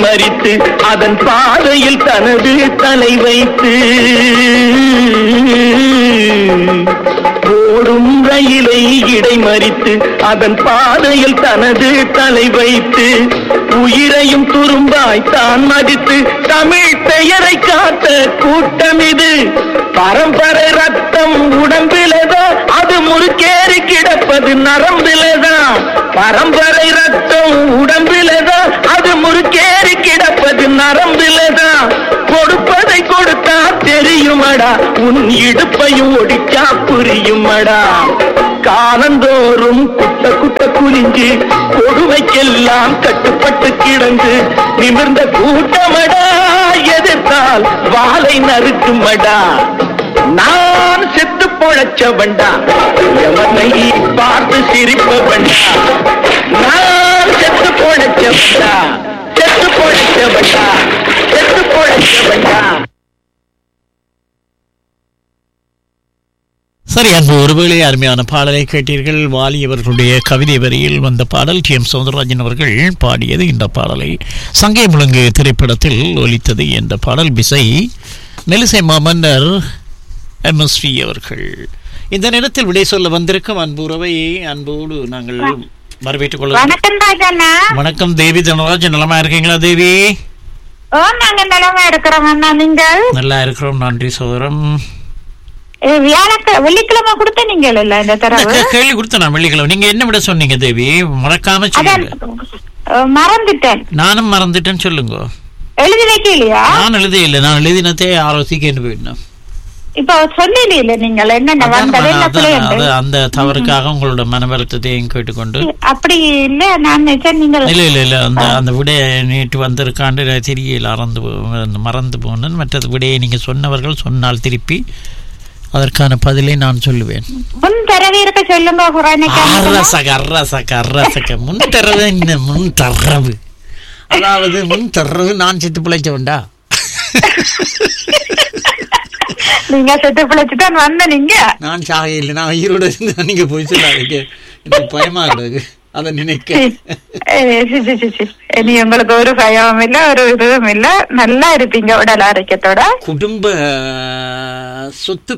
மறித்து அதன் பாதையில் தனது தலை வைத்து ஓடும் ரயிலை இடைமறித்து அதன் பாதையில் தனது தலை வைத்து உயிரையும் துரும்பாய் தான் மதித்து தமிழ் பெயரை காத்த கூட்டம் இது. பரம்பரை ரத்தம் உடம்பிலதான், அது முறுக்கேறி கிடப்பது நரம்பிலதான். பரம்பரை ரத்தம் உடம்பிலதான், அது முறுக்கேறி கிடப்பது நரம்பிலதான். கொடுப்பதை கொடுத்தா தெரியுமடா, உன் இடுப்பையும் ஒடிச்சா புரியுமடா. காலந்தோறும் குட்ட குட்ட குனிஞ்சு கொடுமைக்கெல்லாம் கட்டுப்பட்டு கிடந்து நிமிர்ந்த கூட்டமடா, எதிர்த்தால் வாளை நறுக்குமடா. நான் செத்து பொழைச்சவன்டா, எவனை பார்த்து சிரிப்பவன்டா. நான் செத்து பொழைச்சவன்டா, செத்து பொழைச்சவன்டா, செத்து பொழைச்சவன்டா. சரி, அன்பு ஒருவேளை அருமையான பாடலை கேட்டீர்கள். வாலி அவர்களுடைய கவிதை வரியில் வந்த பாடல் டி எம் சௌந்தரராஜன் அவர்கள் பாடியது. இந்த பாடலை சங்கை முழங்கு திரைப்படத்தில் ஒலித்தது. என்ற பாடல் பிசை மெலிசை மாமன்னர் MSV அவர்கள். இந்த நேரத்தில் விடை சொல்ல வந்திருக்கும் அன்பு உறவை அன்போடு நாங்கள் வரவேற்றுக் கொள்ளுங்கள். வணக்கம் தேவி தனராஜ், நலமா இருக்கீங்களா தேவி? நல்லா இருக்கிறோம், நன்றி சோதரம். வெள்ளிக்கிழமை கொடுத்த நீங்கள் இந்த தடவை கேள்வி கொடுத்த நான் வெள்ளிக்கிழமை. நீங்க என்ன விட சொன்னீங்க தேவி? மறக்காம மறந்துட்டேன். நானும் மறந்துட்டேன்னு சொல்லுங்க. எழுதி வைக்கலையா? நான் எழுதி இல்லை, நான் எழுதினதே ஆலோசிக்கேன்னு போயிட்டேன். இப்ப சொல்லல நீங்கள் என்ன அந்த தவறுக்காக உங்களோட மன வருத்தத்தையும் கேட்டுக்கொண்டு அப்படி இல்ல நான் இல்ல இல்ல இல்ல அந்த அந்த விடைய நேற்று வந்திருக்காண்டு தெரியல, மறந்து போனேன். மற்றது விடையை நீங்க சொன்னவர்கள் சொன்னால் திருப்பி அதற்கான பதிலை நான் சொல்லுவேன். முன் தரவு இருக்க சொல்லுங்க. முன் தரவு என்ன? முன் தரவு அதாவது முன் தரவு நான் செத்து பிழைச்ச வேண்டா. நீங்க செத்து பிழைச்சுதான் வந்த. நீங்க நான் சாக இல்லை, நான் உயிரோட இருந்து நீங்க போய் சொல்லாதீங்க, எனக்கு பயமா இருக்கு அதை நினைக்க. இனி உங்களுக்கு ஒரு பயமும் இல்ல, ஒரு இதுவும் இல்ல, நல்லா இருப்பீங்க உடல் ஆரோக்கியத்தோட. குடும்ப சொத்து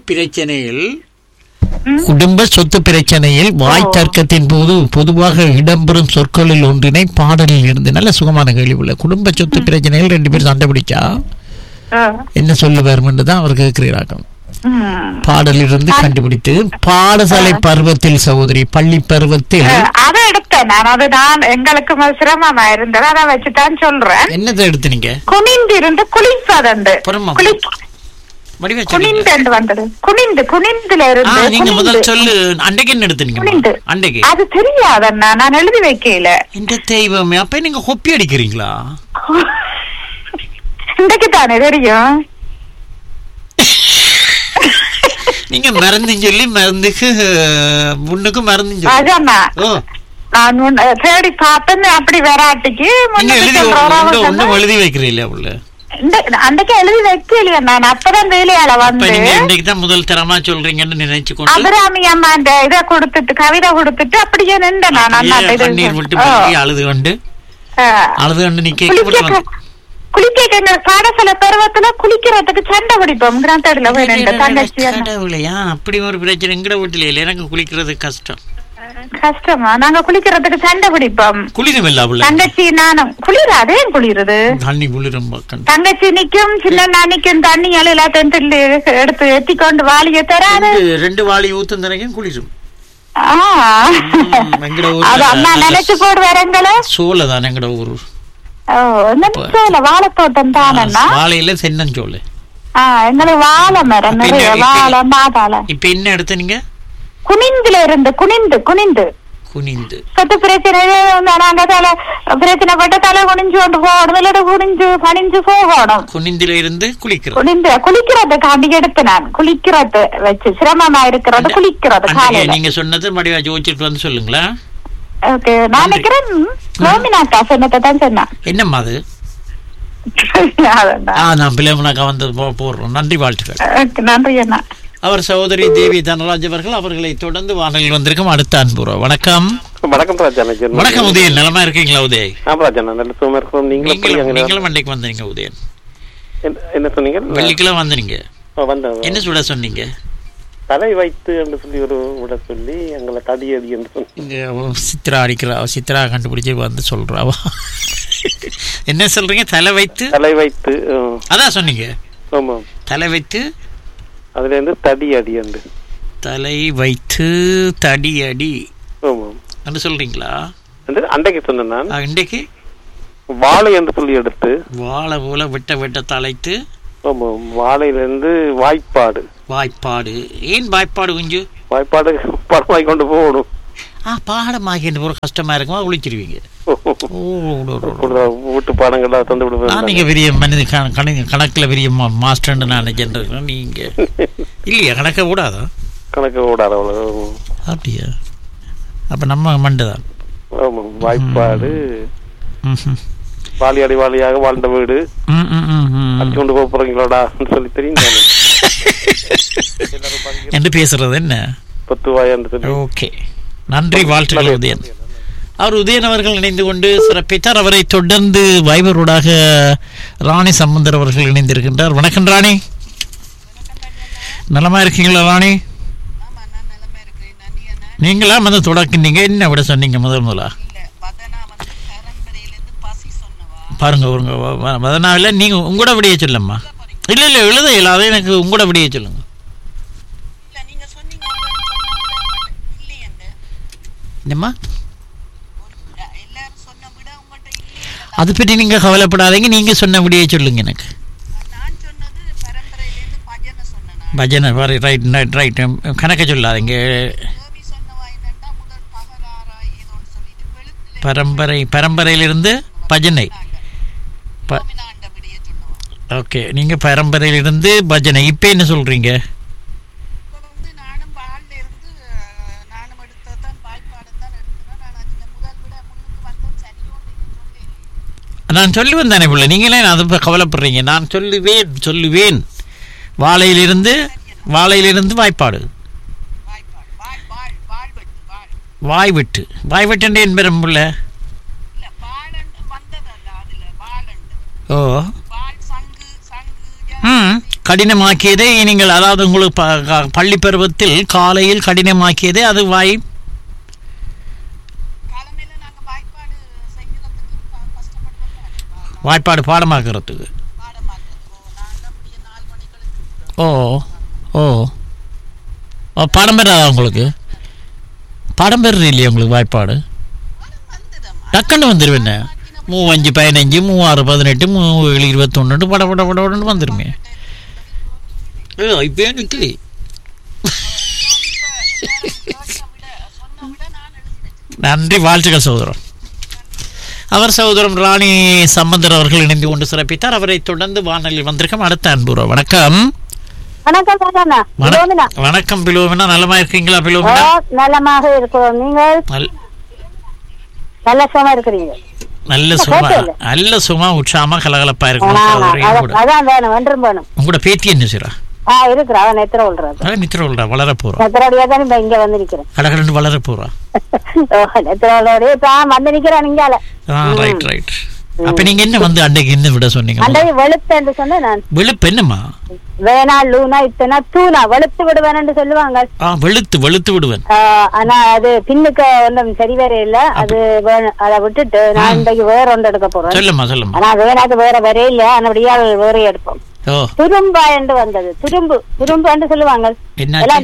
பிரச்சனையில் வாய் தர்க்கத்தின் போது பொதுவாக இடம்பெறும் சொற்களில் ஒன்றினை பாடலில் இருந்து. நல்ல சுகமான கேள்வி உள்ள. குடும்ப சொத்து பிரச்சனையில் 2 பேர் சண்டை பிடிச்சா என்ன சொல்ல வரும் என்றுதான் அவர் கேட்கிறார்கள். பாடலிலிருந்து கண்டுபிடித்து பாடசாலை பருவத்தில் சகோதரி பள்ளி பருவத்தில் அதை எடுத்தேன் நான். அதுதான் எங்களுக்கு சிரமமா இருந்தது, அதை வச்சுதான் சொல்றேன். என்னதை எடுத்து நீங்க? குனிந்து இருந்து குளிப்பதண்டு அது தெரியாதண்ணா, நான் எழுதி வைக்கல. இந்த தெய்வமே, அப்ப நீங்க கொப்பி அடிக்கிறீங்களா? இன்றைக்கு தானே தெரியும். நீங்க மறந்து சொல்லி மருந்துக்கு முன்னுக்கு மறந்து நான் தேடி பார்த்தேன். அப்படி வராட்டிக்கு எழுதி வைக்கிறீங்களா உள்ள? அன்றைக்கு எழுதி வைக்கலையா? நான் அப்பதான் வேலையால வந்து முதல் தரமா சொல்றீங்கன்னு நினைச்சு கொண்டு அபிராமி அம்மா அந்த இதை கொடுத்துட்டு கவிதை கொடுத்துட்டு அப்படியே நின்றேன். அழுது கொண்டு நீ குளிக்க பாடசாலை பருவத்துல குளிக்கிறதுக்கு சண்டை பிடிப்போம். அப்படி ஒரு பிரச்சனை எங்கட வீட்டுல இல்ல. எனக்கு குளிக்கிறது கஷ்டமா? நாங்க குளிக்கிறதுக்கு சண்டை பிடிப்போம். குளிரும் இல்ல தங்கச்சி நானும் குளிராதே. குளிருது தண்ணி குளிரும். தங்கச்சி நிக்கும், சின்ன நிக்கும், தண்ணி எல்லாத்தையும் எடுத்து எத்தி கொண்டு வாளிய தராது. 2 வாளி ஊத்தும் தரைக்கும் குளிரும். நினைச்சு போடுவாருங்கள. சோளதான் எங்கட ஊரு. வாழைத்தோட்டம் தானே. வாழையில சென்னஞ்சோளு. எங்களுக்கு வாழை மரம் நிறைய, வாழை மாதாளை. இப்ப என்ன எடுத்த நீங்க? குனிந்துல இருந்து குனிந்து சொத்து பிரச்சனை நாங்க பிரச்சனை பட்ட தலை குனிஞ்சு கொண்டு போகணும், இல்ல குனிஞ்சு பணிஞ்சு போகணும். குனிந்துல இருந்து குளிக்கிறது காண்டி எடுத்து நான் குளிக்கிறது வச்சு சிரமமா இருக்கிறது குளிக்கிறது. நீங்க சொன்னது மடிவா ஜோதிச்சுட்டு வந்து சொல்லுங்களா? ஓகே, நான் நினைக்கிறேன் நோமினாக்கா சொன்னதான் சொன்னா. என்னம்மா அது? நான் பிள்ளைமனாக்கா வந்து போடுறோம். நன்றி, வாழ்த்துக்கள். நன்றி அண்ணா. அவர் சகோதரி தேவி தனராஜ் அவர்கள் அவர்களை தொடர்ந்து வானலில் வந்திருக்கும் அடுத்த அன்புறோம். வணக்கம். வணக்கம் ராஜா. வணக்கம் உதயன், நலமா இருக்கீங்களா உதய்? ராஜா நல்ல சும்மா இருக்கோம். நீங்களும் மண்டைக்கு வந்தீங்க உதயன். என்ன சொன்னீங்க? வெள்ளிக்கிழமை வந்தீங்க. என்ன சுட சொன்னீங்க? தலை வைத்து என்று சொல்லி ஒரு விட சொல்லி எங்களை தடியடி என்று சொன்னீங்க. சித்ரா அடிக்கிறா, சித்ரா கண்டுபிடிச்சி வந்து சொல்றாவா? என்ன சொல்றீங்க? தலை வைத்து அதான் சொன்னீங்க. ஆமா, தலை வைத்து அதுல இருந்து தடி அடி என்று தலை வைத்து தடி அடி என்று சொல்றீங்களா? அன்றைக்கு சொன்னேன் நான். இன்றைக்கு வாழை என்று சொல்லி எடுத்து வாழை போல விட்ட தலைத்து. ஆமா, வாழையிலிருந்து வாய்ப்பாடு. ஏன் வாய்ப்பாடு? கொஞ்சம் வாய்ப்பாடு படமாக்கி கொண்டு போகணும். பாடமாக்கி ஒரு கஷ்டமா இருக்குமா? ஒழிச்சிருவீங்க. வீட்டு பாடங்கள்லாம் தந்து விடுவேன். நீங்க பெரிய மனித கணக்குல பெரிய மாஸ்டர் நான் நினைக்கிறேன். நீங்க இல்லையா? கணக்க கூடாதா? கணக்க கூடாது. அவ்வளவு அப்படியா? அப்ப நம்ம மண்டுதான். வாய்ப்பாடு வாலியாடி வாலியாக வாழ்ந்த வீடு அடிச்சு கொண்டு போக போறீங்களோடா சொல்லி தெரியும் என்று பேசுறது என்ன 10 வாய் என்று சொல்லி. ஓகே, நன்றி, வாழ்த்துக்கள் உதயன். அவர் உதயன் அவர்கள் இணைந்து கொண்டு சிறப்பித்தார். அவரை தொடர்ந்து வைபரோடாக ராணி சம்பந்தர் அவர்கள் இணைந்திருக்கின்றார். வணக்கம் ராணி, நலமா இருக்கீங்களா ராணி? நீங்களா வந்து தொடக்கினீங்க? என்ன விட சொன்னீங்க முதலா? பாருங்க, அதனால நீங்க உங்களோட விடைய சொல்லம்மா. இல்ல எழுத இல்லாத எனக்கு உங்களோட விடைய சொல்லுங்க. என்னம்மா? அது பற்றி நீங்க கவலைப்படாதீங்க, நீங்க சொன்ன விடைய சொல்லுங்க எனக்கு. பஜனை ரைட் கணக்க சொல்லாதீங்க. பரம்பரையிலிருந்து பஜனை. ஓகே, நீங்க பரம்பரையிலிருந்து பஜனை. இப்ப என்ன சொல்றீங்க? நான் சொல்லுவேன் தானே பிள்ளை, நீங்களே அதை கவலைப்படுறீங்க. நான் சொல்லுவேன். வாழையிலிருந்து வாய்ப்பாடு. வாய்விட்டு என்பதும் பிள்ளை. ஓ, கடினமாக்கியதே நீங்கள், அதாவது உங்களுக்கு பள்ளி பருவத்தில் காலையில் கடினமாக்கியதே அது வாய். வாய்ப்பாடு பாடமாக்குறதுக்கு. பாடம் பெறாதா உங்களுக்கு? பாடம் பெறது இல்லையா உங்களுக்கு? வாய்ப்பாடு டக்குன்னு வந்துருவேன். 3 5 15 3 6 18 3 7 21 பட வந்துருமே. இப்ப நிக்கல. நன்றி, வாழ்த்துக்கள் சகோதரன். அவர் சகோதரன் ராணி சம்பந்தர் அவர்கள் இணைந்து கொண்டு சிறப்பித்தார். அவரை தொடர்ந்து வானலில் வந்திருக்கும் அடுத்த அன்புறவு. வணக்கம். வணக்கம் பிலோமினா, நலமா இருக்கீங்களா? பிலோமினா நலமாக இருக்கிறோம். நீங்கள் நல்ல சுகமா இருக்கிறீங்க? நல்ல சுகமா உற்சாகமா கலகலப்பா இருக்கும். உங்களோட பேத்தி என்ன செய்றா? இருக்கிறா, நித்திர உள்றா. வளர போறா? இங்க வந்து நிக்கிறேன். கடகடன்னு வளர போறா? வந்து நிக்கிறேன் இங்கால. ரைட். அப்ப நீங்க என்ன வந்து அன்றைக்கு என்ன விட சொன்னீங்க? அன்றைக்கு வெளுத்து சொன்னேன் நான். வெளுப்பு என்னம்மா? வேணா லூனா இத்தனா தூணா வெளுத்து விடுவேன்னு சொல்லுவாங்க. வெளுத்து விடுவேன். ஆனா அது பின்னுக்கு ஒன்றும் சரி வேற இல்ல. அது அதை விட்டுட்டு நான் இன்றைக்கு வேற ஒன்று எடுக்க போறேன். சொல்லுமா. ஆனா வேணாக்கு வேற வேற இல்ல, அதனுடைய வேற எடுப்போம். துரும்பா என்று வந்தது. துரும்பு என்று சொல்லுவாங்க. எல்லாம்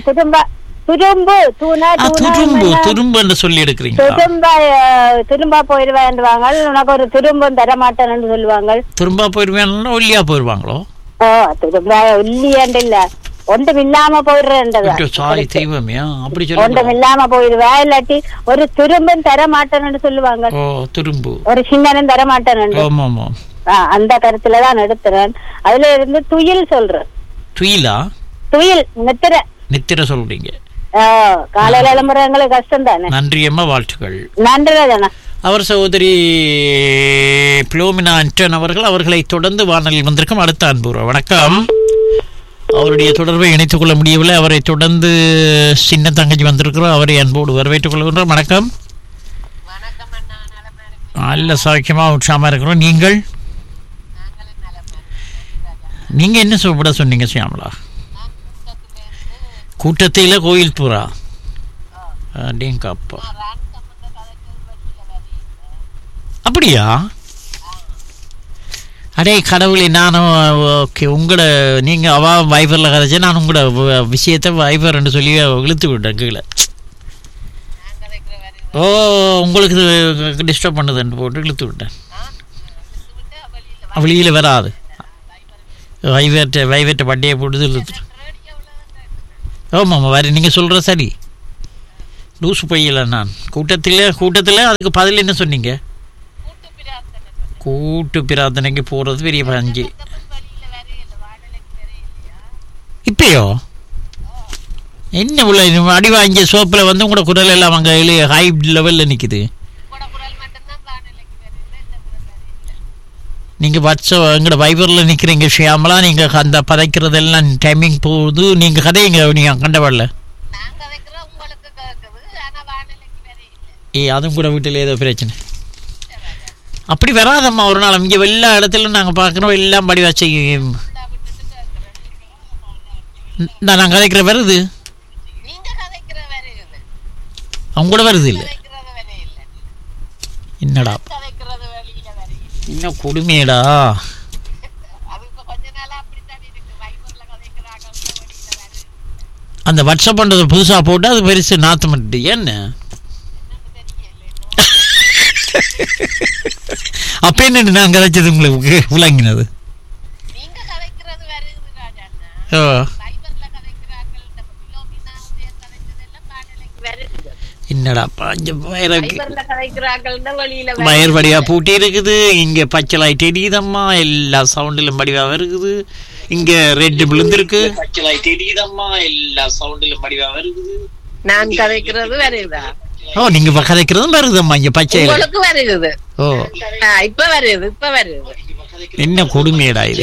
துரும்பு என்று சொல்லி எடுக்கிறீங்க. துரும்பா போயிருவாங்க. உனக்கு ஒரு துரும்பும் தரமாட்டேன்னு சொல்லுவாங்க. துரும்பா போயிருவாங்க, ஒல்லியா போயிருவாங்களோ? துரும்பா ஒல்லியாண்டு இல்ல, ஒன்றும் இல்லாம போயிடுறது. ஒன்றும் இல்லாம போயிடுவா. இல்லாட்டி ஒரு துரும்பும் தரமாட்டேன்னு சொல்லுவாங்க. துரும்பு ஒரு சின்னனும் தரமாட்டேன்னு. அந்த கருத்துலதான் எடுத்துறேன். அதுல இருந்து துயில் சொல்றேன். துயில் நித்திர சொல்றீங்க. காலையில எழும்புறவங்களுக்கு கஷ்டம் தானே. நன்றி அம்மா, வாழ்த்துக்கள். நன்றி ராஜனா. அவர் சகோதரி பிலோமினா அன்டன் அவர்கள் அவர்களை தொடர்ந்து வானலில் வந்திருக்கும் அடுத்த அன்புறவு. வணக்கம். அவருடைய தொடர்பை இணைத்துக் கொள்ள முடியவில்லை. அவரை தொடர்ந்து சின்ன தங்கச்சி வந்திருக்கிறோம். அவரை அன்போடு வரவேற்றுக் கொள்கின்றோம். வணக்கம். நல்ல சௌக்கியமாக உற்சாகமாக இருக்கிறோம். நீங்கள் என்ன சொல்ல சொன்னீங்க சியாமலா? கூட்டத்தில் கோயில் பூரா அப்படிங்கப்பா. அப்படியா? அடே கடவுளே, நானும் ஓகே உங்களோட நீங்கள் அவா வைபரில் கதைச்சா நான் உங்களோட விஷயத்தை வைபர்ன்னு சொல்லி இழுத்து விட்டேன் கீழே. ஓ, உங்களுக்கு டிஸ்டர்ப் பண்ணுதுன்னு போட்டு இழுத்து விட்டேன். வெளியில் வராது. வைவேட்டை பட்டியை போட்டு இழுத்துட்டு. ஆமாம் வேறு நீங்கள் சொல்கிற சரி. லூசு பையில நான் கூட்டத்தில் அதுக்கு பதில் என்ன சொன்னீங்க? கூட்டு பிரார்த்தனைக்கு போகிறது பெரிய பஞ்சு. இப்பயோ என்ன உள்ள அடி வாங்கிய சோப்பில் வந்து உங்களோட குரல் எல்லாம் அங்கே ஹை லெவலில் நிற்குது. நீங்கள் எங்களோட வைபரில் நிற்கிறீங்க ஷியாமலா. நீங்கள் அந்த பதைக்கிறதெல்லாம் டைமிங் போகுது. நீங்கள் கதையுங்க. நீங்கள் கண்டவாடல அதுவும் கூட வீட்டில் ஏதோ பிரச்சனை. அப்படி வராதம்மா ஒரு நாள். இங்கே எல்லா இடத்துலையும் நாங்கள் பார்க்குறோம். எல்லாம் படி வச்சு நான் கதைக்கிற வருது. அவங்க கூட வருது இல்லை. என்னடா இன்னும் கொடுமையடா. அந்த வாட்ஸ்அப் பண்ணுறது புதுசாக போட்டு அது பெருசு நாற்று மட்டும் என்ன அப்ப என்ன நான் கதைச்சது உங்களுக்கு விளங்கினது? என்னடா வயர் வடிவா பூட்டி இருக்குது. இங்க பச்சை லைட் எரியுதம்மா. எல்லா சவுண்டிலும் வடிவா இருக்குது. இங்க ரெட் விழுந்திருக்கு. பச்சை லைட் எரியுதம்மா. எல்லா சவுண்டிலும் வடிவா இருக்குது. நான் கதைக்கிறது வருதா? ஓ, நீங்க கதைக்கிறதும் வருதம்மா. இங்க பச்சை வருது. ஓ, இப்ப வருது. என்ன கொடுமையடா இது.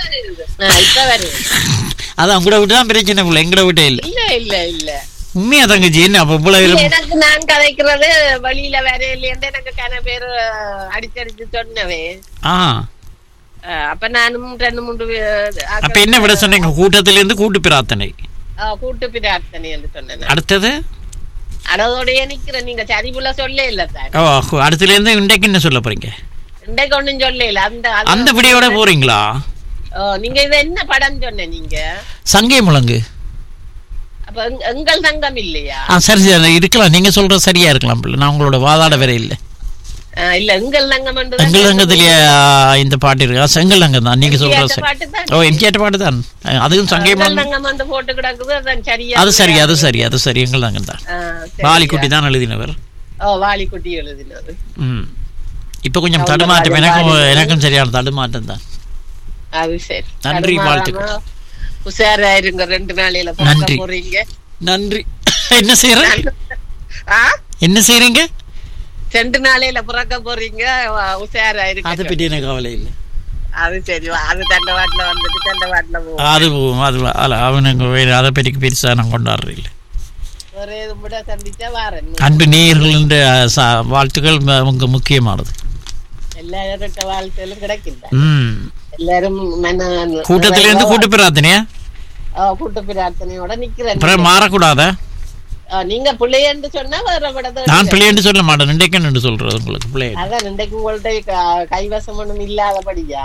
அதான் கூட விட்டுதான் பிரச்சனை இல்லை. எங்கட விட்டே இல்ல. இல்ல இல்ல இல்ல உண்மையா தங்கச்சி. என்ன அப்ப எனக்கு நான் கதைக்கிறது வழியில வேற இல்லையன்னு எனக்கு கன பேரு அடிச்சடிச்சு சொன்னவே. அப்ப நானும் 2-3 அப்ப என்ன விட சொன்னீங்க? கூட்டத்தில இருந்து கூட்டு பிரார்த்தனை. கூட்டு பிரார்த்தனை என்று சொன்னேன். அடுத்தது அதோடய நிக்கிறேன். நீங்க சரிபுல சொல்ல இல்ல சார். அடுத்துல இருந்து இன்றைக்கு என்ன சொல்ல போறீங்க? இன்றைக்கு ஒண்ணும் சொல்ல இல்ல. அந்த விடியோட போறீங்களா? நீங்க இது என்ன படம் சொன்ன? நீங்க சங்கை முழங்கு. அப்ப எங்கள் சங்கம் இல்லையா? சரி சரி இருக்கலாம். நீங்க சொல்ற சரியா இருக்கலாம். நான் உங்களோட வாதாட வேற இல்லை. இல்ல எங்கள் சங்கம் எங்கள் சங்கத்திலேயே இந்த பாட்டு இருக்கா? செங்கல் சங்கம் தான் நீங்க சொல்ற. ஓ, எம்ஜிஆர் பாட்டு தான். அதுவும் சங்கை முழங்கு போட்டு கிடக்குது. அது சரி அது சரி அது சரி. எங்கள் சங்கம் தான். வாலிக்குட்டி தான் எழுதினவர். வாலிக்குட்டி எழுதினவர். இப்ப கொஞ்சம் தடுமாற்றம். எனக்கும் சரியான தடுமாற்றம் தான். அது சரி. நன்றி, வாழ்த்துக்கள். உஷாரா இருங்க. 2 நாளையில நன்றி போறீங்க. நன்றி. என்ன செய்யறீங்க? என்ன செய்யறீங்க? 2 நாளையில பிறக்க போறீங்க. உஷாரா இருக்கு. அதை பற்றி எனக்கு கவலை இல்லை. அது சரி. அது தண்டவாட்டில் வந்துட்டு தண்டவாட்டில் போகும். அது போகும். அது அவனுக்கு அதை பற்றி பெருசா நான் கொண்டாடுற இல்லை. ஒரே விட சந்திச்சா வாரேன். அன்பு நேயர்கள் வாழ்த்துக்கள் முக்கியமானது. எல்லாரும் வாழ்த்துகளும் கிடைக்கின்ற எல்லாரும் கூட்டத்திலிருந்து கூட்டு பிரார்த்தனையா? கூட்டு பிரார்த்தனையோட நிக்கிறேன். மாறக்கூடாத. நீங்க பிள்ளைன்னு சொன்னா நான் பிள்ளைன்னு சொல்ல மாட்டேன். நின்றைக்கு சொல்றது உங்களுக்கு பிள்ளை. அதான் நின்றைக்கு உங்கள்ட்ட கைவசம் ஒண்ணும் இல்லாதபடியா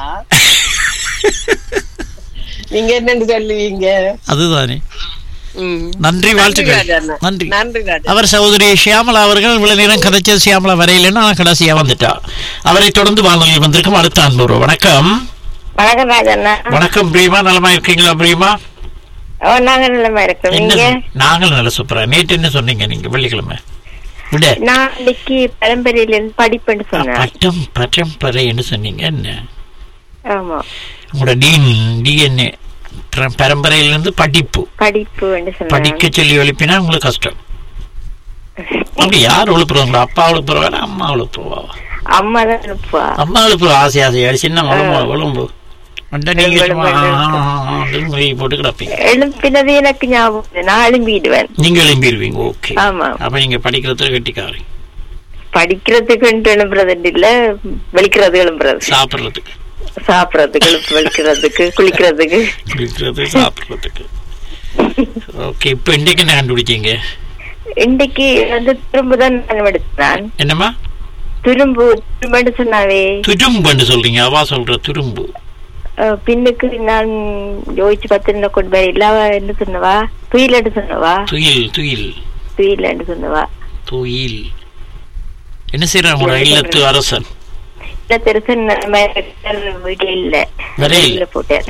நீங்க என்னன்னு சொல்லுவீங்க? அதுதானே. நன்றி, வாழ்த்துக்கள். நன்றி. அவர் சகோதரி ஷியாமலா அவர்கள் இவ்வளவு நேரம் கதைச்ச ஷியாமலா வரையிலன்னு நான் கடைசியா வந்துட்டா. அவரை தொடர்ந்து வானொலியில் வந்திருக்கும் அடுத்த அன்பு. வணக்கம். வணக்கம் ராஜண்ணா. வணக்கம் பிரியமா. நலமா இருக்கீங்களா பிரியமா? நாங்க நலமா இருக்கோம். நாங்கள் நல்ல சூப்பரா. நேற்று என்ன சொன்னீங்க நீங்க? வெள்ளிக்கிழமை விட நாளைக்கு பரம்பரையில இருந்து படிப்புன்னு சொன்னேன். பரம்பரைன்னு சொன்னீங்க. என்ன? ஆமா, உங்களோட டிஎன்ஏ பரம்பரையிலிருந்து படிப்பு படிக்க சொல்லி எழுப்பினா உங்களுக்கு கஷ்டம். அப்படி யார் எழுப்புறாங்களா? அப்பா எழுப்புறவா? அம்மா எழுப்புவா? அம்மா தான் எழுப்புவா. அம்மா எழுப்புவா. ஆசை ஆசையா சின்ன உடம்பு போட்டு கிடப்பீங்க. எழுப்பினது எனக்கு ஞாபகம், நான் எழும்பிடுவேன். நீங்க எழும்பிடுவீங்க. ஓகே. ஆமா. அப்ப நீங்க படிக்கிறதுல கெட்டிக்காரி. படிக்கிறதுக்கு எழும்புறது இல்ல, வெளிக்கிறது எழும்புறது. சாப்பிடுறதுக்கு வெளிக்கிறதுக்கு குளிக்கிறதுக்கு சாப்பிடுறதுக்கு. ஓகே. இப்ப இன்றைக்கு என்ன கண்டுபிடிச்சீங்க? இன்றைக்கு திரும்புதான் நான் எடுத்தேன். என்னமா துரும்பு சொன்னாவே துரும்பு சொல்றீங்க? அவா சொல்ற துரும்பு பின்னுக்கு நான் யோசிச்சு பார்த்து கொண்டு இல்ல என்ன சொன்னவா? துயில் சொன்னவா? துயில் சொன்னவா? துயில் என்ன செய்யறாங்க? இல்லத்து அரசன் வீட்டுல இல்ல, வெளியில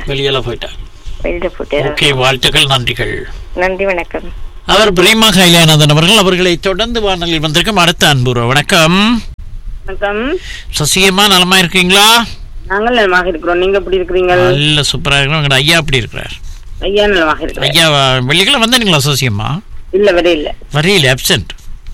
போட்டேன். ஓகே, வாழ்த்துக்கள், நன்றிகள். நன்றி, வணக்கம். அவர் பிரேமா கைலானந்தன் அவர்கள். அவர்களை தொடர்ந்து வானொலியில் வந்திருக்கும் அடுத்த அன்புறவு. வணக்கம். வணக்கம். சசியம்மா, நலமா இருக்கீங்களா? நாங்கள் நலமாக இருக்கிறோம். நீங்க எப்படி இருக்கிறீங்க? நல்ல சூப்பரா இருக்கிறோம். உங்க ஐயா எப்படி இருக்கிறார்? ஐயா நலமாக இருக்கிறார். ஐயா வெள்ளிக்கிழமை வந்தீங்களா சசியம்மா? இல்ல, வரையில அப்சென்ட்.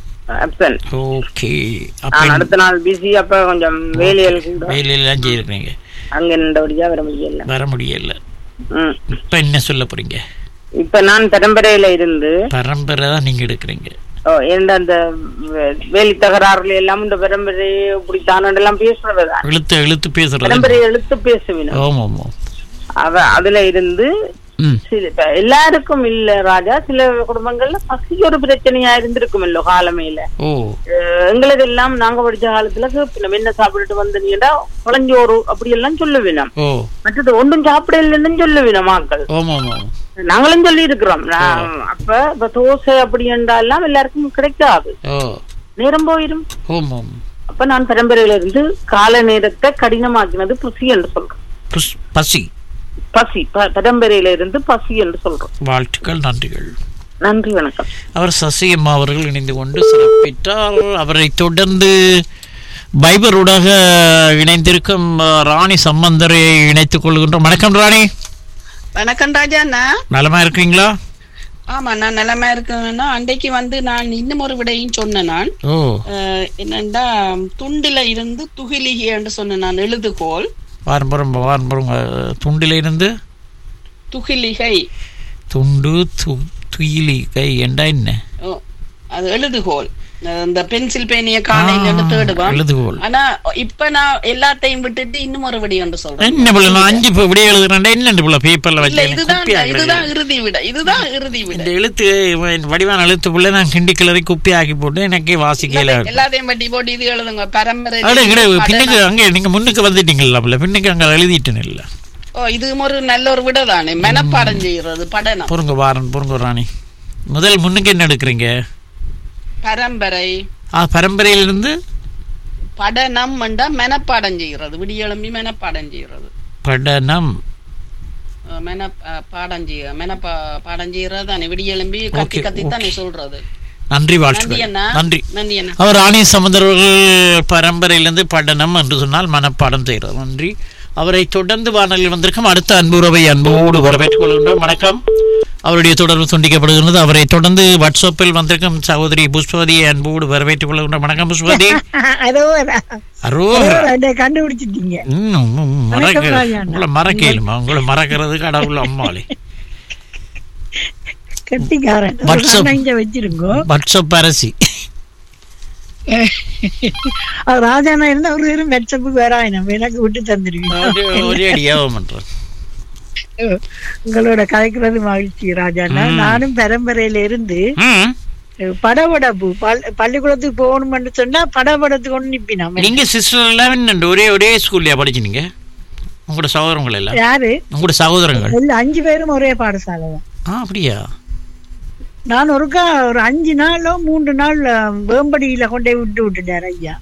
ஓகே. அப்ப அடுத்த நாள் பிஸி. அப்ப கொஞ்சம் வேலையெல்லாம் செய்யிருக்கீங்க. அங்க நின்றபடியா வர முடியல. இப்ப என்ன சொல்ல போறீங்க? இப்ப நான் பரம்பரையில இருந்து பரம்பரை தான் நீங்க எடுக்கிறீங்க. அந்த வேலி தகராறுல எல்லாம் இந்த பரம்பரை இப்படித்தான் பேசுறதுதான். எழுத்து பேசுறது. பரம்பரை எழுத்து பேசுவேன். அதுல இருந்து எல்லாருக்கும் இல்ல ராஜா, சில குடும்பங்கள்ல பசி ஒரு பிரச்சனையா இருந்திருக்கும் இல்ல காலமையில. எங்களுக்கு எல்லாம் நாங்க படிச்ச காலத்துல என்ன சாப்பிட்டுட்டு வந்தீங்கன்னா குழஞ்சோறு அப்படி எல்லாம் சொல்லுவேன். மற்றது ஒன்றும் சாப்பிட இல்லைன்னு சொல்லுவேன் மக்கள். நாங்களும் சொல்லி இருக்கிறோம். அப்ப தோசை அப்படி என்றாலும் எல்லாருக்கும் கிடைக்காது, நேரம் போயிடும். அப்ப நான் பரம்பரையில இருந்து கால நேரத்தை கடினமாக்கினது பசி என்று சொல்றேன். பசி பரம்பரையில இருந்து பசி என்று சொல்றோம். வாழ்த்துக்கள், நன்றிகள். நன்றி, வணக்கம். அவர் சசியம்மா அவர்கள் இணைந்து கொண்டு சிறப்பித்தார். அவரை தொடர்ந்து பைபரோடாக இணைந்திருக்கும் ராணி சம்பந்தரை இணைத்துக் கொள்கின்றோம். வணக்கம் ராணி. வணக்கம் ராஜா. நலமா இருக்கீங்களா? ஆமா, நான் நலமா இருக்கேன்னா அன்றைக்கு நான் இன்னும் ஒரு விடையும் சொன்னேன். நான் என்னண்டா துண்டுல இருந்து துகிலிகி என்று சொன்னேன். நான் எழுதுகோல் துண்டில இருந்து துகிலிகை. துண்டு துயிலிகை என்றா என்ன? அது எழுதுகோல். இந்த பென்சில் பேனிய காலையில தேடுவான். ஆனா இப்ப நான் எல்லாத்தையும் விட்டுட்டு இன்னும் ஒரு விடை ஒன்று சொல்றேன். என்ன 5 விடை எழுதுறேன். என்ன பேப்பர்ல வச்சு இதுதான் இறுதி விடை. இந்த எழுத்து வடிவான எழுத்து புள்ள நான் கிண்டி கிளறி குப்பி ஆக்கி போட்டு எனக்கே வாசிக்கல. எல்லாத்தையும் பட்டி போட்டு இது எழுதுங்க. பரம்பரை பின்னுக்கு அங்க நீங்க முன்னுக்கு வந்துட்டீங்களா? பின்னுக்கு அங்க எழுதிட்டேன்னு இல்ல. இது ஒரு நல்ல ஒரு விடை தானே. மெனப்பாடம் செய்யறது படனம். பொருங்க ராணி. முதல் முன்னுக்கு என்ன எடுக்கிறீங்க? பரம்பரை. பரம்பரையிலிருந்து படனம் மெனப்பாடம் செய்யறது. விடியெழும்பி மெனப்பாடம் செய்யறது. படனம் பாடம் செய்யறது தானே. விடியெழும்பி கத்தி தானே சொல்றது. நன்றி, வாழ்த்துக்கள். நன்றி. அவர் ராணி சமுதிரர்கள் பரம்பரையிலிருந்து படனம் என்று சொன்னால் மனப்பாடம் செய்யறது. நன்றி. அவரை தொடர்ந்து வானொலியில் வந்திருக்கும் அடுத்த அன்புறவை அன்போடு வரவேற்றுக் கொள்கின்றோம். வணக்கம். அவருடைய தொடர்பு துண்டிக்கப்படுகிறது. அவரை தொடர்ந்து வாட்ஸ்அப்பில் வந்திருக்கும் சகோதரி புஷ்பவதியை அன்போடு வரவேற்றுக் கொள்கின்றோம். வணக்கம் புஷ்பவதி. கண்டுபிடிச்சிட்டீங்க. உங்களை மறக்கலுமா? உங்களை மறக்கிறது கடவுள் அம்மாளே. வாட்ஸ்அப் அரசி ராஜானா இருந்தா ஒரு வாட்ஸ்அப்புக்கு வேற எனக்கு விட்டு தந்துருக்கீங்க. ஒரே அடியாவும் பண்றேன். உங்களோட கலைக்கிறது மகிழ்ச்சி ராஜாண்ணா. நானும் பரம்பரையில இருந்து படபடப்பு பள்ளிக்கூடத்துக்கு போகணும்னு சொன்னா படபடத்துக்கு ஒண்ணு நிப்பினா. நீங்க சிஸ்டர் 11 ஒரே ஸ்கூல்ல படிச்சீங்க? உங்களோட சகோதரங்கள் எல்லாம் யாரு? உங்களோட சகோதரங்கள் இல்ல, 5 பேரும் ஒரே பாடசாலை தான். அப்படியா? நான் ஒரு 5 நாளோ 3 நாள் வேம்படியில கொண்டே விட்டுட்டேன் ஐயா.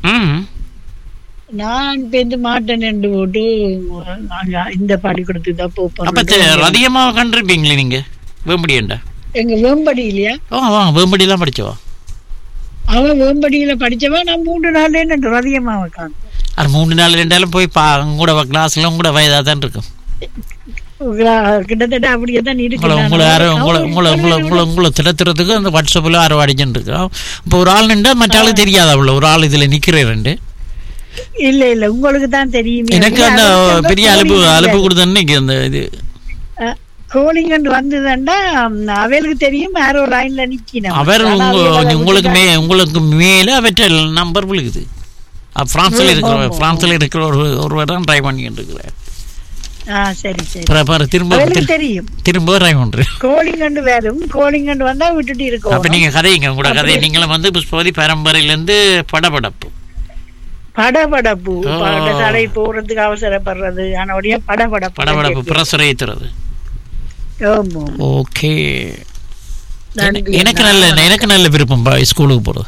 நான் பேருந்து மாட்டேன் என்று போட்டு இந்த பள்ளிக்கூடத்துக்கு தான் போப்பேன். அதிகமாக கண்டிருப்பீங்களே நீங்க வேம்படியா? எங்க வேம்படி இல்லையா? வேம்படி எல்லாம் படிச்சவா? அவன் வேம்படியில படிச்சவா. நான் 3 நாள்ல என்ன அதிகமாக காணும். 3 நாள் 2 நாளும் போய் உங்களோட கிளாஸ்ல உங்களோட வயதா தான் இருக்கும். கிட்டத்தட்ட அப்படியேதான் இருக்கு. உங்களை திடத்துறதுக்கு அந்த வாட்ஸ்அப்ல 6 அடிச்சுட்டு இருக்கோம். இப்போ ஒரு ஆள் நின்று மற்ற ஆளு தெரியாத ஒரு ஆள் இதுல நிக்கிறேன். இல்ல உங்களுக்கு தான் தெரியும். எனக்கு அந்த பெரிய அலுப்பு கொடுத்தேன்னு அந்த இது கோலிங் வந்ததுண்டா அவருக்கு தெரியும். யாரோ லைன்ல நிக்கணும். அவர் உங்களுக்கு மேல அவற்ற நம்பர் விழுகுது. பிரான்ஸ்ல இருக்கிற ஒருவர் தான் ட்ரை பண்ணிட்டு இருக்கிறார். சரி சரி. திரும்ப ட்ரை பண்றேன். கோலிங் வேறும் கோலிங் வந்தா விட்டுட்டு இருக்கோம். அப்ப நீங்க கதைங்க கூட கதை. நீங்களும் வந்து புஷ்பவதி பரம்பரையில இருந்து படபடப்பு தடை போறதுக்கு அவசரப்படுறது. ஆனா படபடப்பு பிரசரைத்துறது. ஓகே. எனக்கு நல்ல விருப்பம் ஸ்கூலுக்கு போறது.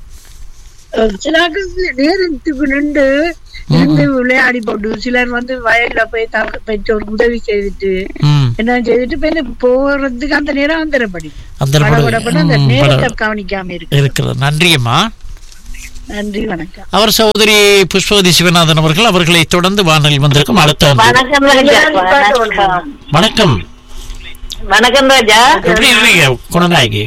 நேரத்துக்கு நின்று இருந்து விளையாடி போட்டு சிலர் வந்து வயல்ல போய் பெற்றோர் உதவி செய்துட்டு என்ன செய்துட்டு போறதுக்கு அந்த நேரம் அந்தரப்படி அந்த நேரத்தை கவனிக்காம இருக்கிறது. நன்றியம்மா. நன்றி, வணக்கம். அவர் சகோதரி புஷ்பவதி சிவநாதன் அவர்கள். அவர்களை தொடர்ந்து வானொலியில் வந்திருக்கும் அடுத்த வணக்கம். வணக்கம் ராஜா. எப்படி இருக்கீங்க குணநாயகி?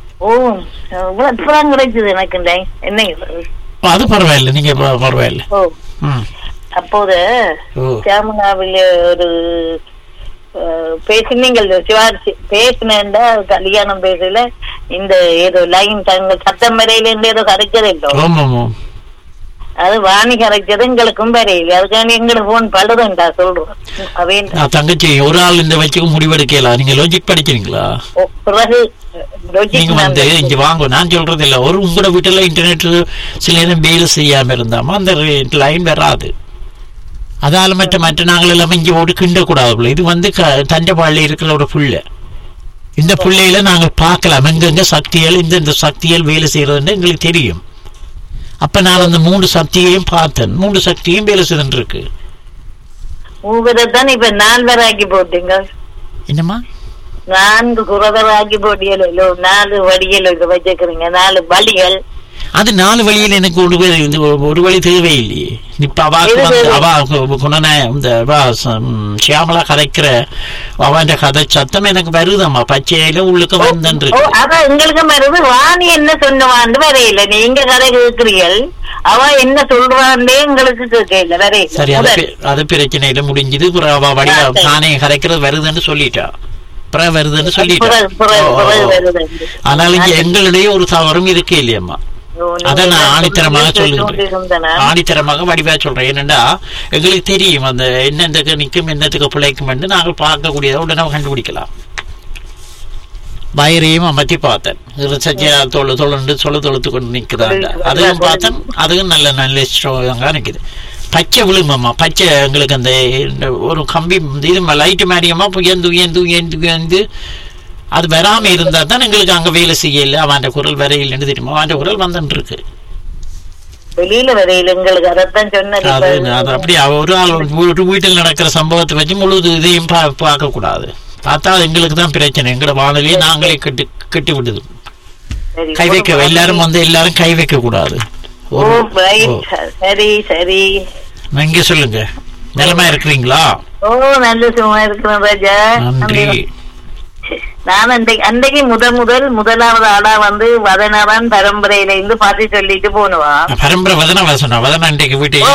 கிடைச்சது எனக்கு என்ன அது பரவாயில்ல. நீங்க பரவாயில்ல. அப்போது கேமராவில் ஒரு பேசினீங்கள் பேசினா கல்யாணம் பேசல இந்த ஏதோ லைன் தங்க சத்தம் வரையில இருந்து ஏதோ கரைச்சது இல்லை. அது வாணி கரைச்சது எங்களுக்கும் வரையில. அதுக்கான எங்களுக்கு போன் படுதுண்டா சொல்றோம். தங்கச்சி ஒரு ஆள் இந்த வச்சுக்க முடிவெடுக்கலாம். நீங்க லாஜிக் படிக்கிறீங்களா? பிறகு நீங்க வந்து இங்க வாங்க. நான் சொல்றது இல்ல. ஒரு உங்களோட வீட்டுல இன்டர்நெட் சில நேரம் வேலை செய்யாம இருந்தாம அந்த லைன் வராது. அதால மற்ற நாங்கள் எல்லாமே இங்க ஓட்டு கிண்ட கூடாது. இது வந்து தண்டபாளில இருக்கிற ஒரு புள்ள. இந்த புள்ளையில நாங்க பார்க்கலாம் எங்கெங்க சக்திகள் இந்த சக்திகள் வேலை செய்யறதுன்னு எங்களுக்கு தெரியும். அப்ப நான் அந்த 3 சக்தியையும் பார்த்தேன். 3 சக்தியும் வேலை செய்து இருக்கு. இப்ப 4 ஆக்கி போட்டீங்க. என்னமா 4 குரதராக்கி போட்டியலோ 4 வடிகள் வச்சிருக்கிறீங்க. 4 வழிகள். அது 4 வழியில் எனக்கு ஒரு வழி தேவையில்லையே. இப்ப ஷியாமலா கதைக்கிற அவன் கதை சத்தம் எனக்கு வருதம்மா. பச்சையில உள்ளுக்கு வந்து அதான் எங்களுக்கு வருது. வாணி என்ன சொன்னவான்னு வரையில. நீங்க கதை கேட்கிறீர்கள். அவ என்ன சொல்றான்னே எங்களுக்கு கேட்கல வரையில. சரி, அது பிரச்சனையில முடிஞ்சது. அவ வடிவா தானே கதைக்கிறது வருதுன்னு சொல்லிட்டா. வருதுன்னு சொல்லிட்டா. ஆனால் இங்க எங்களிடையே ஒரு தவறும் இருக்கு இல்லையம்மா. அத நான் ஆணித்தரமாக சொல்லுகிறேன். ஆணித்தரமாக வடிவா சொல்றேன். என்னன்னா எங்களுக்கு தெரியும் அந்த என்னத்துக்கு நிற்கும் என்னத்துக்கு பிழைக்கும் என்று நாங்கள் பார்க்கக்கூடியதை உடனே கண்டுபிடிக்கலாம். வயிறையும் அமர்த்தி பார்த்தேன். தொழுத்து கொண்டு நிற்குதான். அதுவும் பார்த்தேன். அதுவும் நல்ல ஸ்ட்ராங்கா நிற்குது. பச்சை விழுங்கம்மா. பச்சை எங்களுக்கு அந்த ஒரு கம்பி இது லைட்டு மாதிரியமா உயர்ந்து அது வராம இருந்தா தான் எங்களுக்கு அங்க வேலை செய்யல. அவன் குரல் வரையில்லைன்னு தெரியுமா? அவன் குரல் வந்துட்டு இருக்கு வெளியில வரையில. எங்களுக்கு அதான் சொன்னது. அது அப்படி ஒரு ஆள் ஒரு வீட்டில் நடக்கிற சம்பவத்தை வச்சு முழுது இதையும் பார்க்க கூடாது. பார்த்தா எங்களுக்கு தான் பிரச்சனை. எங்களோட வானொலியை நாங்களே கட்டி விடுது. கை வைக்க எல்லாரும் வந்து எல்லாரும் கை வைக்க கூடாது. சரி சரி. நீங்க சொல்லுங்க. நிலமா இருக்கிறீங்களா? நல்ல சும்மா இருக்கிறேன் ராஜா. நன்றி. நான் அன்றைக்கு முதலாவது ஆளா வந்து வதனாதான் பரம்பரையில இருந்து பாத்து சொல்லிட்டு போனுவா. பரம்பரை வதனா சொன்னா வதனா இன்றைக்கு வீட்டு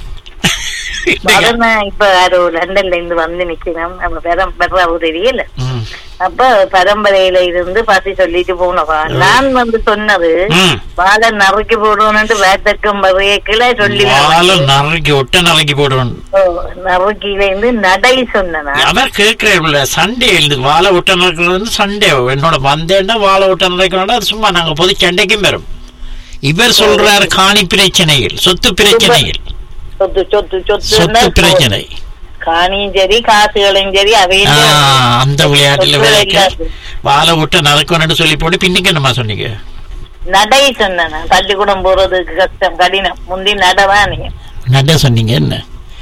இப்ப லண்டன்ல இருந்து வந்து நிக்கணும். நம்ம தெரியல. அப்ப பரம்பரையில இருந்து பாத்து சொல்லிட்டு போனவா. நான் வந்து சொன்னது வாழை நறுக்கி போடுவோம்னு வேட்டக்கம் வரையக்கில சொல்லி நறுக்கி போடுவோம். நறுக்கில இருந்து நடை சொன்னா அவர் கேட்கிற சண்டே வாழை ஒட்ட நடக்கிறது வந்து சண்டே என்னோட வந்தேன்னா வாழை ஒட்ட நடக்கிறோம். அது சும்மா நாங்க பொது சண்டைக்கும் வரும். இவர் சொல்றாரு காணி பிரச்சனைகள், சொத்து பிரச்சனைகள், சொத்து பிரச்சனை, காணியும் சரி காசுகளும் சரி அவையும் அந்த விளையாட்டுல வாழை விட்டு நடக்கணும்னு சொல்லி போட்டு பின்னுக்கு என்னமா சொன்னீங்க? நடை சொன்ன பள்ளிக்கூடம் போறதுக்கு கஷ்டம் கடினம். முந்தி நடதான் நட சொன்னீங்க. என்ன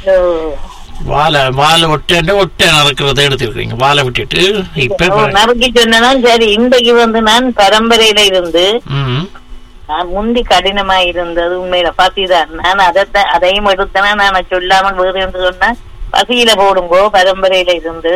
வாழை ஒட்ட நடக்கிறத எடுத்துருக்கீங்க. வாழை விட்டுட்டு இப்ப நறுக்கி சொன்னா சரி. இன்றைக்கு வந்து நான் பரம்பரையில இருந்து முந்தி கடினமா இருந்தது உண்மையில பசிதான். நான் அதையும் எடுத்தனா நான் சொல்லாமல் வேறு என்று சொன்ன பசியில போடுங்கோ பரம்பரையில இருந்து.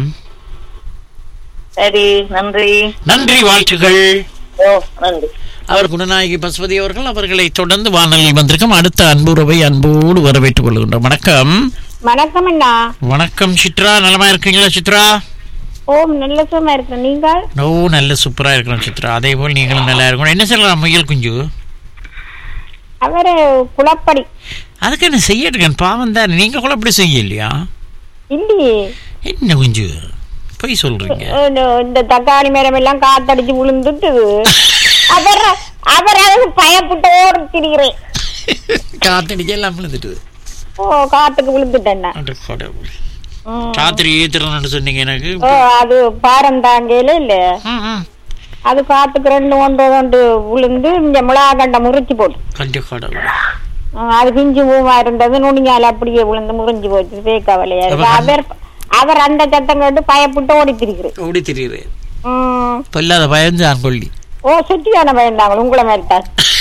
சரி, நன்றி. நன்றி, வாழ்த்துக்கள். நன்றி. அவர் குணநாயகி பசுபதி அவர்களை தொடர்ந்து வானொலியில் வந்திருக்கும் அடுத்த அன்புறவை அன்போடு வரவேற்றுக் கொள்கின்றோம். வணக்கம். வணக்கம் அண்ணா. வணக்கம் சித்ரா, நலமா இருக்கீங்களா சித்ரா? ஓம் நல்ல சும்மா இருக்கேன். நீங்கள்? ஓ நல்ல சூப்பரா இருக்கிறோம் சித்ரா. அதே போல் நீங்களும் நல்லா இருக்கணும். என்ன சொல்லலாம் முயல் குஞ்சு? அவரு குளப்படி. அதுக்கு என்ன செய்யறேன் பாவம் தான். நீங்க குளப்படி செய்ய இல்லையா? இல்லையே. என்ன குஞ்சு போய் சொல்றீங்க? இந்த தக்காளி மரம் எல்லாம் காத்தடிச்சு விழுந்துட்டு அவர் அதாவது பயப்பட்டு ஓடி திரிகிறேன். காத்தடிச்சு எல்லாம் விழுந்துட்டு. ஓ காத்துக்கு விழுந்துட்டேன். ராத்திரி ஏத்துறேன்னு சொன்னீங்க எனக்கு. அது பாரந்தாங்கையில இல்ல, அது காத்துக்கு 2 விழுந்து இந்த முளாகண்ட முறிச்சு போட்டு அது பிஞ்சு பூவா இருந்தது நுனியால அப்படியே விழுந்து முறிஞ்சு போச்சு. கவலையா இருக்கு. அவர் அந்த சத்தம் கேட்டு பயப்பட்டு ஓடி திரிகிறேன். பயந்து கொள்ளி. ஓ சுற்றியான பயந்தாங்க உங்களை மாதிரி தான்.